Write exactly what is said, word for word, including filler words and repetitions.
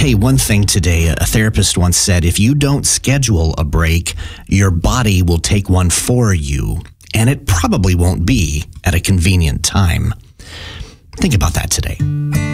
tell you one thing today. A therapist once said, if you don't schedule a break, your body will take one for you, and it probably won't be at a convenient time. Think about that today.